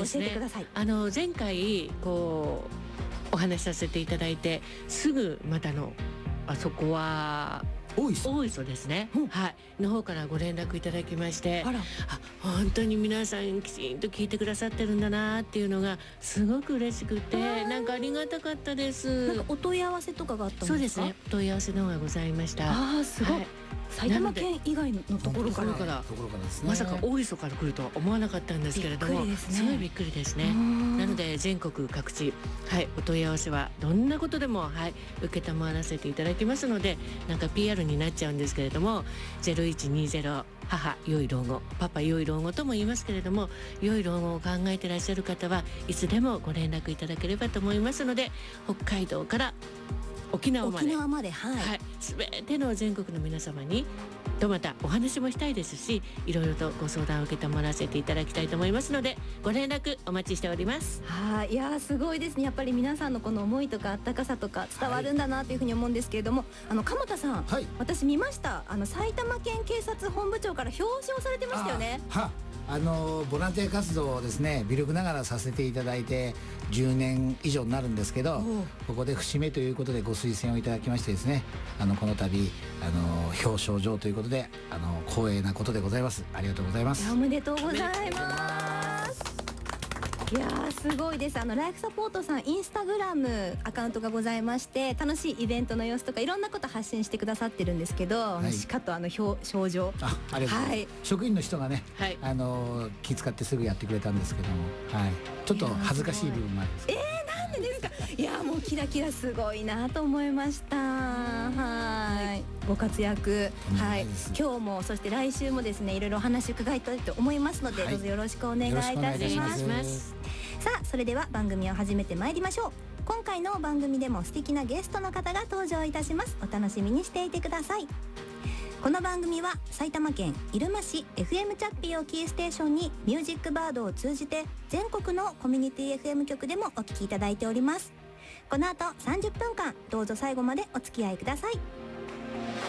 教えてください。 前回こうお話しさせていただいてすぐまたあそこは大磯ですね、はい、の方からご連絡いただきまして、本当に皆さんきちんと聞いてくださってるんだなっていうのがすごく嬉しくて、なんかありがたかったです。 なんかお問い合わせとかがあったんですか？ そうですね、お問い合わせの方がございました。 すごい、埼玉県以外のところからですね。まさか大磯から来るとは思わなかったんですけれども、すごいびっくりですね。なので全国各地、お問い合わせはどんなことでも承らせていただきますので、なんか PR になっちゃうんですけれども、0120母良い老後、パパ良い老後とも言いますけれども、良い老後を考えていらっしゃる方はいつでもご連絡いただければと思いますので、北海道から沖縄まで、全ての全国の皆様にとまたお話もしたいですし、いろいろとご相談を承らせていただきたいと思いますので、ご連絡お待ちしております。 いやすごいですね。やっぱり皆さんのこの思いとかあったかさとか伝わるんだなというふうに思うんですけれども、鎌田さん、私見ました。埼玉県警察本部長から表彰されてましたよね。 ボランティア活動をですね、微力ながらさせていただいて10年以上になるんですけど、ここで節目ということでご推薦をいただきましてですね、この度表彰状ということで光栄なことでございます。ありがとうございます。 おめでとうございます。いやすごいです。ライフサポートさんインスタグラムアカウントがございまして、楽しいイベントの様子とかいろんなこと発信してくださってるんですけど、しかと表彰状ありがとうございます。職員の人がね、気遣ってすぐやってくれたんですけども、ちょっと恥ずかしい部分もあるんですけど。 なんでですか？いやもうキラキラすごいなと思いました。ご活躍、今日もそして来週もですね、いろいろお話伺いたいと思いますので、どうぞよろしくお願いいたします。さあそれでは番組を始めてまいりましょう。今回の番組でも素敵なゲストの方が登場いたします。お楽しみにしていてください。この番組は埼玉県入間市 FM チャッピーをキーステーションにミュージックバードを通じて全国のコミュニティ FM 局でもお聞きいただいております。この後30分間どうぞ最後までお付き合いください。